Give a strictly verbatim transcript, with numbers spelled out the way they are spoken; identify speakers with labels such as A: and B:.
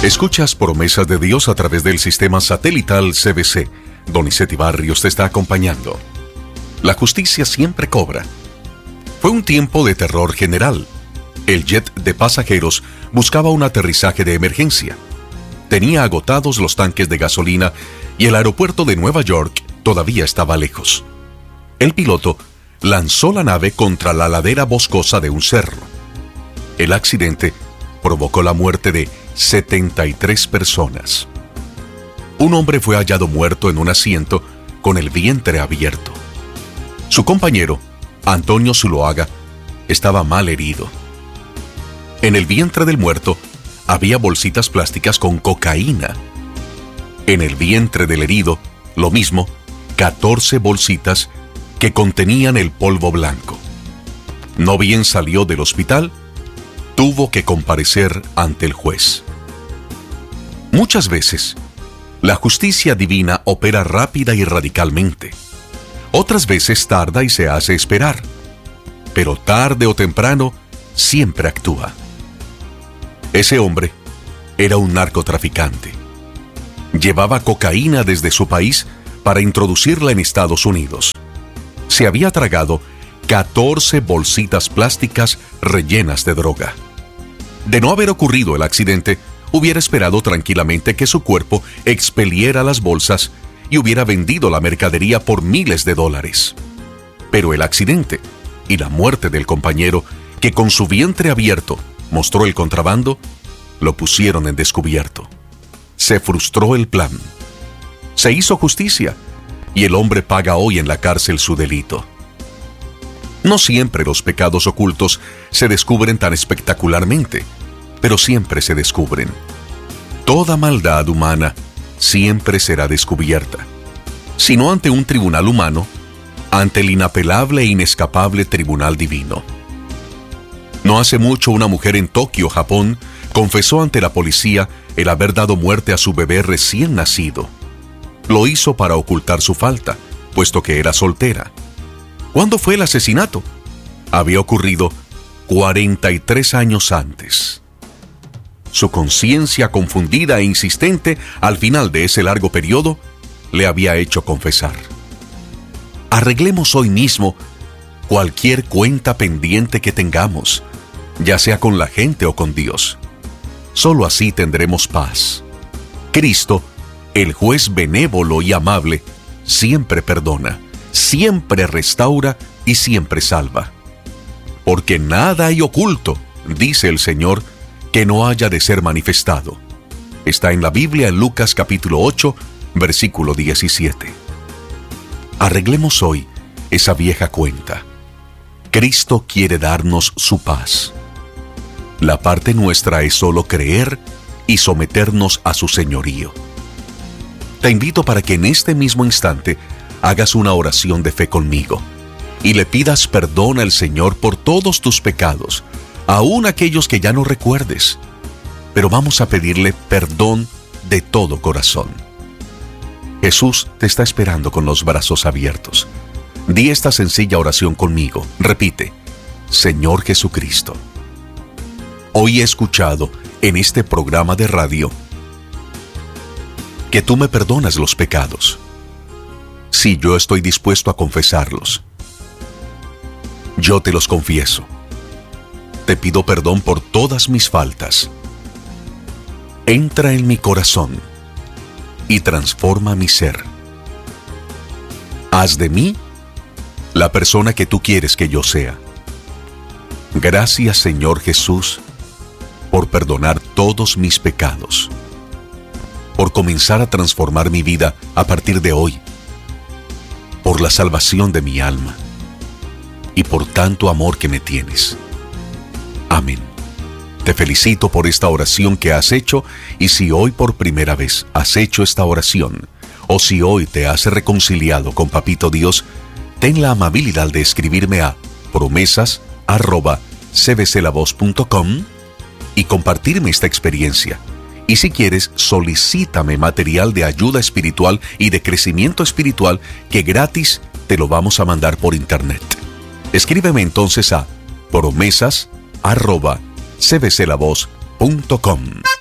A: Escuchas Promesas de Dios a través del sistema satelital C B C. Donizetti Barrios te está acompañando. La justicia siempre cobra. Fue un tiempo de terror general. El jet de pasajeros buscaba un aterrizaje de emergencia. Tenía agotados los tanques de gasolina y el aeropuerto de Nueva York todavía estaba lejos. El piloto lanzó la nave contra la ladera boscosa de un cerro. El accidente provocó la muerte de setenta y tres personas. Un hombre fue hallado muerto en un asiento con el vientre abierto. Su compañero, Antonio Zuloaga, estaba mal herido. En el vientre del muerto había bolsitas plásticas con cocaína. En el vientre del herido, lo mismo, catorce bolsitas que contenían el polvo blanco. No bien salió del hospital, tuvo que comparecer ante el juez. Muchas veces, la justicia divina opera rápida y radicalmente. Otras veces tarda y se hace esperar. Pero tarde o temprano, siempre actúa. Ese hombre era un narcotraficante. Llevaba cocaína desde su país para introducirla en Estados Unidos. Se había tragado catorce bolsitas plásticas rellenas de droga. De no haber ocurrido el accidente, hubiera esperado tranquilamente que su cuerpo expeliera las bolsas y hubiera vendido la mercadería por miles de dólares. Pero el accidente y la muerte del compañero, que con su vientre abierto mostró el contrabando, lo pusieron en descubierto. Se frustró el plan. Se hizo justicia y el hombre paga hoy en la cárcel su delito. No siempre los pecados ocultos se descubren tan espectacularmente, pero siempre se descubren. Toda maldad humana siempre será descubierta, si no ante un tribunal humano, ante el inapelable e inescapable tribunal divino. No hace mucho una mujer en Tokio, Japón, confesó ante la policía el haber dado muerte a su bebé recién nacido. Lo hizo para ocultar su falta, puesto que era soltera. ¿Cuándo fue el asesinato? Había ocurrido cuarenta y tres años antes. Su conciencia confundida e insistente al final de ese largo periodo le había hecho confesar. Arreglemos hoy mismo cualquier cuenta pendiente que tengamos, ya sea con la gente o con Dios. Solo así tendremos paz. Cristo, el juez benévolo y amable, siempre perdona, siempre restaura y siempre salva. Porque nada hay oculto, dice el Señor, que no haya de ser manifestado. Está en la Biblia en Lucas capítulo ocho, versículo diecisiete. Arreglemos hoy esa vieja cuenta. Cristo quiere darnos su paz. La parte nuestra es solo creer y someternos a su señorío. Te invito para que en este mismo instante hagas una oración de fe conmigo y le pidas perdón al Señor por todos tus pecados, aún aquellos que ya no recuerdes. Pero vamos a pedirle perdón de todo corazón. Jesús te está esperando con los brazos abiertos. Di esta sencilla oración conmigo. Repite: Señor Jesucristo, hoy he escuchado en este programa de radio que tú me perdonas los pecados. Sí, yo estoy dispuesto a confesarlos. Yo te los confieso. Te pido perdón por todas mis faltas. Entra en mi corazón y transforma mi ser. Haz de mí la persona que tú quieres que yo sea. Gracias, Señor Jesús, por perdonar todos mis pecados, por comenzar a transformar mi vida a partir de hoy, por la salvación de mi alma y por tanto amor que me tienes. Amén. Te felicito por esta oración que has hecho, y si hoy por primera vez has hecho esta oración, o si hoy te has reconciliado con Papito Dios, ten la amabilidad de escribirme a promesas arroba c b c la voz punto com y compartirme esta experiencia. Y si quieres, solicítame material de ayuda espiritual y de crecimiento espiritual que gratis te lo vamos a mandar por internet. Escríbeme entonces a promesas arroba c b c la voz punto com.